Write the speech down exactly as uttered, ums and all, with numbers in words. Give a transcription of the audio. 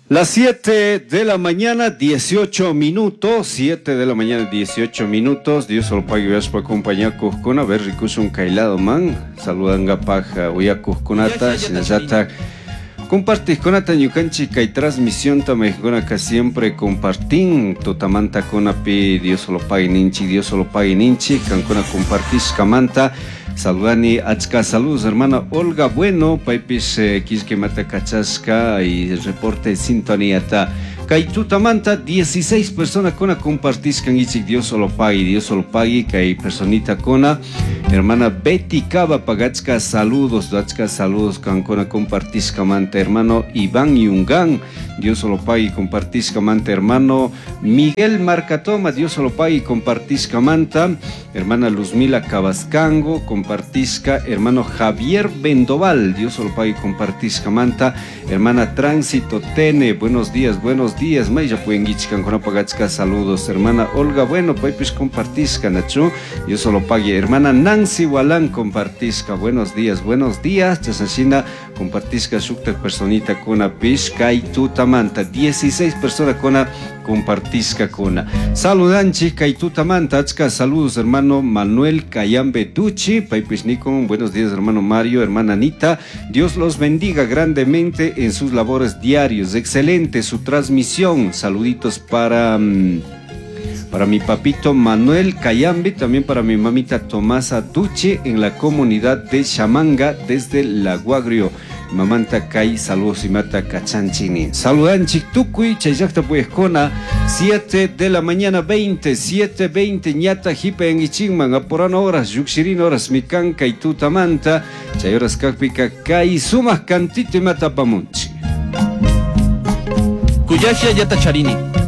Las siete de la mañana, dieciocho minutos, siete de la mañana, dieciocho minutos. Dios solo pague veas para acompañar Cuscuna, ver ricuso un cailado man. Saludan a paja, voy a Cuscunata, sinazata. Compartís con ata ñucanchi que transmisión también con acá siempre compartín totamanta con api Dios solo pague ninchi, Dios solo pague ninchi, cancona compartís camanta. Saludani achka saludos hermana Olga Bueno, paipis eh, quisque mata cachasca y reporte sintonía ta. Kaitutamanta dieciséis personas con a compartís can ichik Dios solo pague, Dios solo pague, kay personita cona. Hermana Betty Cava pagachka saludos, dachka saludos can con a compartís camanta hermano Iván Yungan. Dios solo pague compartís camanta hermano Miguel Marcatoma, Dios solo pague compartís camanta. Hermana Luzmila Cabascango, compartisca, hermano Javier Bendoval, Dios solo pague compartisca manta, hermana Tránsito Tene, buenos días, buenos días, Maya pueden guichcan con apagachka, saludos, hermana Olga, bueno, pues compartisca, Nacho, Dios solo pague, hermana Nancy Walán, compartisca, buenos días, buenos días, chasachina, compartisca, sukta personita con a pisca y tutamanta, dieciséis personas con a compartisca con a saludan chica y tutamanta, achka, saludos, hermano Manuel Cayambe Duchi, Paipis Nikon, buenos días hermano Mario, hermana Anita, Dios los bendiga grandemente en sus labores diarios, excelente su transmisión, saluditos para, um, para mi papito Manuel Cayambe, también para mi mamita Tomasa Duchi en la comunidad de Chamanga desde La Guagrio. Mamanta Kai, saludos y mata cachanchini. Saludan chiktukui, chayakta puescona, siete de la mañana veinte, siete veinte, ñata hipe en ichingman, aporano horas, yuxirin horas, mikan kai tutamanta, chay horas kakpika kai sumas cantito y mata pamunchi. Kuyashia yata charini.